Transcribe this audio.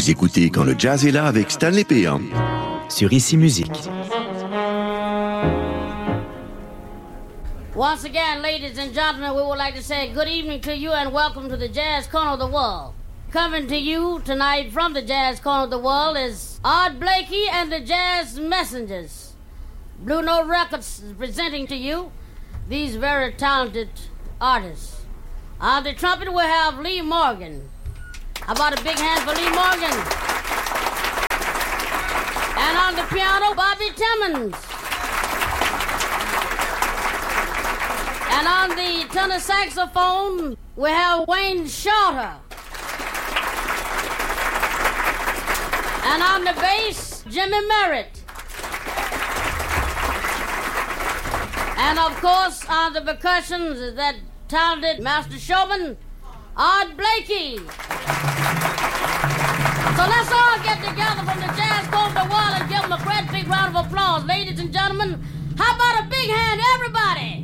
Vous écoutez Quand le jazz est là avec Stanley Péan. Sur Ici Musique. Once again, ladies and gentlemen, we would like to say good evening to you and welcome to the Jazz Corner of the World. Coming to you tonight from the Jazz Corner of the World is Art Blakey and the Jazz Messengers. Blue Note Records is presenting to you these very talented artists. On the trumpet we have Lee Morgan. How about a big hand for Lee Morgan? And on the piano, Bobby Timmons. And on the tenor saxophone, we have Wayne Shorter. And on the bass, Jimmy Merritt. And of course, on the percussions is that talented master showman, Art Blakey. So let's all get together from the Jazz Corner of the World and give them a great big round of applause. Ladies and gentlemen, how about a big hand, everybody?